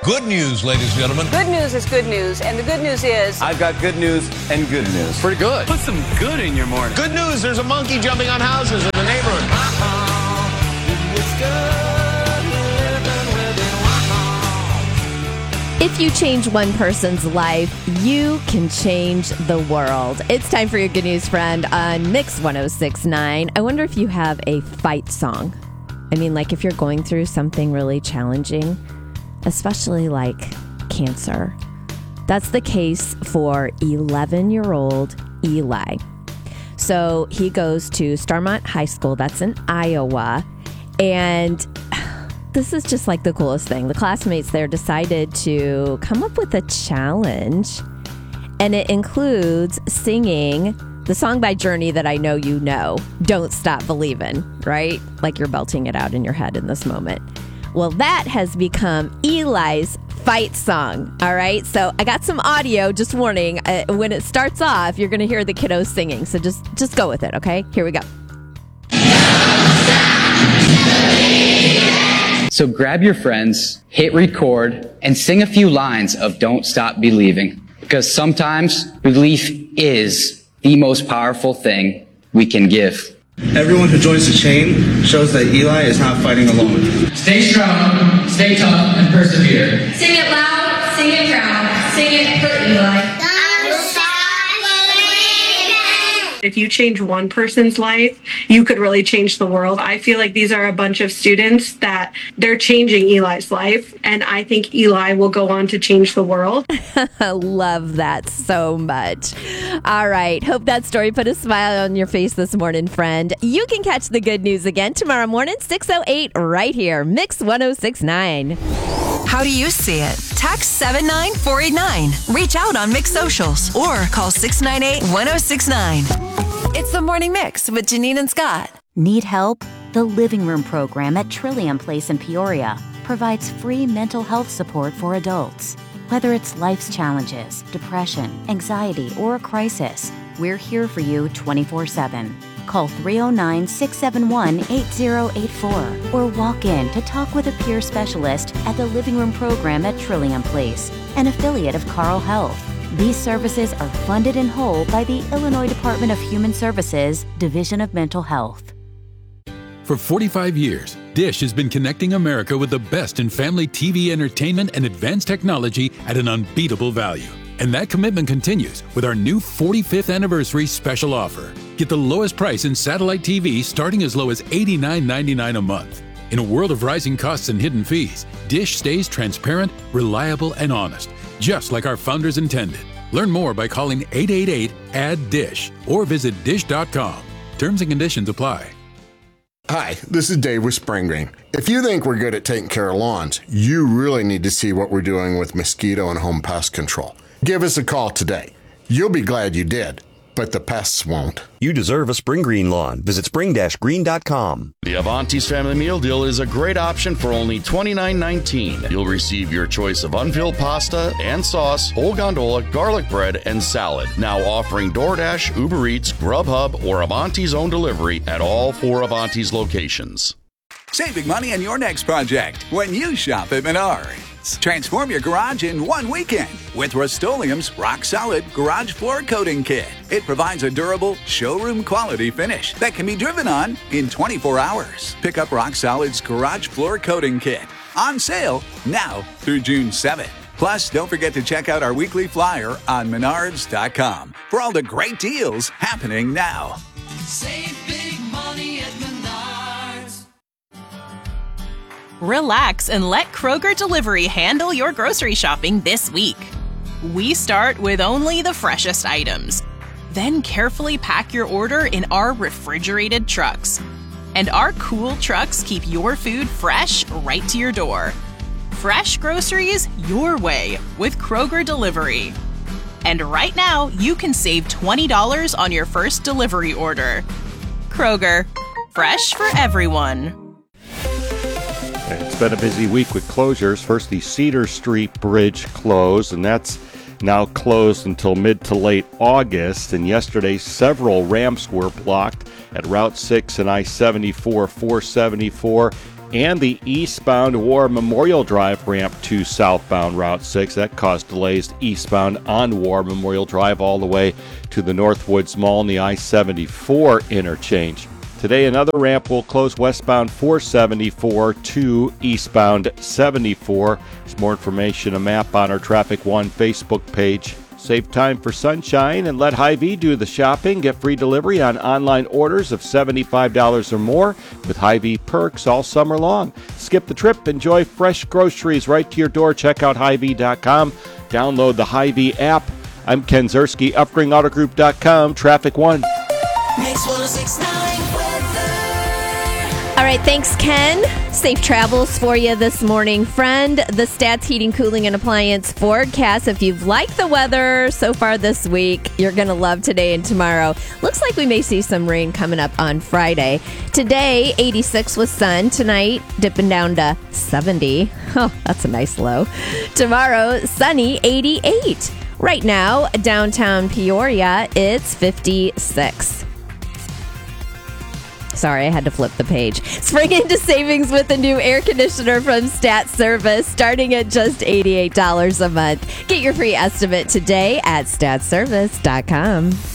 Good news, ladies and gentlemen. Good news is good news, and the good news is... I've got good news and good news. Pretty good. Put some good in your morning. Good news, there's a monkey jumping on houses in the neighborhood. If you change one person's life, you can change the world. It's time for your Good News Friend on Mix 106.9. I wonder if you have a fight song. I mean, like if you're going through something really challenging, especially like cancer. That's the case for 11-year-old Eli. So he goes to Starmont High School, that's in Iowa, and this is just like the coolest thing. The classmates there decided to come up with a challenge, and it includes singing the song by Journey that I know you know, Don't Stop Believin', right? Like you're belting it out in your head in this moment. Well, that has become Eli's fight song, all right? So I got some audio, just warning, when it starts off, you're going to hear the kiddos singing, so just go with it, okay? Here we go. So grab your friends, hit record, and sing a few lines of Don't Stop Believing. Because sometimes belief is the most powerful thing we can give. Everyone who joins the chain shows that Eli is not fighting alone. Stay strong, stay tough, and persevere. Sing it loud, sing it proud, sing it for Eli. If you change one person's life, you could really change the world. I feel like these are a bunch of students that they're changing Eli's life, and I think Eli will go on to change the world. I love that so much. All right. Hope that story put a smile on your face this morning, friend. You can catch the good news again tomorrow morning, 6:08, right here, Mix 106.9. How do you see it? Text 79489. Reach out on Mix Socials or call 698-1069. It's the Morning Mix with Janine and Scott. Need help? The Living Room program at Trillium Place in Peoria provides free mental health support for adults. Whether it's life's challenges, depression, anxiety, or a crisis, we're here for you 24/7. Call 309-671-8084 or walk in to talk with a peer specialist at the Living Room program at Trillium Place, an affiliate of Carle Health. These services are funded in whole by the Illinois Department of Human Services, Division of Mental Health. For 45 years, Dish has been connecting America with the best in family TV entertainment and advanced technology at an unbeatable value. And that commitment continues with our new 45th anniversary special offer. Get the lowest price in satellite TV starting as low as $89.99 a month. In a world of rising costs and hidden fees, Dish stays transparent, reliable, and honest, just like our founders intended. Learn more by calling 888-ADD-DISH or visit dish.com. Terms and conditions apply. Hi, this is Dave with Spring Green. If you think we're good at taking care of lawns, you really need to see what we're doing with mosquito and home pest control. Give us a call today. You'll be glad you did, but the pests won't. You deserve a Spring Green lawn. Visit spring-green.com. The Avanti's Family Meal Deal is a great option for only $29.19. You'll receive your choice of unfilled pasta and sauce, whole gondola, garlic bread, and salad. Now offering DoorDash, Uber Eats, Grubhub, or Avanti's own delivery at all 4 Avanti's locations. Saving money on your next project when you shop at Menards. Transform your garage in one weekend with Rust-Oleum's Rock Solid Garage Floor Coating Kit. It provides a durable, showroom quality finish that can be driven on in 24 hours. Pick up Rock Solid's Garage Floor Coating Kit. On sale now through June 7th. Plus, don't forget to check out our weekly flyer on Menards.com for all the great deals happening now. Save big money at Menards. Relax and let Kroger Delivery handle your grocery shopping this week. We start with only the freshest items. Then carefully pack your order in our refrigerated trucks. And our cool trucks keep your food fresh right to your door. Fresh groceries your way with Kroger Delivery. And right now, you can save $20 on your first delivery order. Kroger, fresh for everyone. It's been a busy week with closures. First, the Cedar Street Bridge closed, and that's now closed until mid to late August. And yesterday, several ramps were blocked at Route 6 and I-74, 474, and the eastbound War Memorial Drive ramp to southbound Route 6. That caused delays eastbound on War Memorial Drive all the way to the Northwoods Mall and the I-74 interchange. Today, another ramp will close westbound 474 to eastbound 74. There's more information, a map on our Traffic One Facebook page. Save time for sunshine and let Hy-Vee do the shopping. Get free delivery on online orders of $75 or more with Hy-Vee perks all summer long. Skip the trip. Enjoy fresh groceries right to your door. Check out Hy-Vee.com. Download the Hy-Vee app. I'm Ken Zerski, UpringAutoGroup.com, Traffic One. Mix 106.9 weather. All right, thanks, Ken. Safe travels for you this morning, friend. The Stats Heating, Cooling, and Appliance forecast. If you've liked the weather so far this week, you're going to love today and tomorrow. Looks like we may see some rain coming up on Friday. Today, 86 with sun. Tonight, dipping down to 70. Oh, that's a nice low. Tomorrow, sunny, 88. Right now, downtown Peoria, it's 56. Sorry, I had to flip the page. Spring into savings with a new air conditioner from Stat Service, starting at just $88 a month. Get your free estimate today at statservice.com.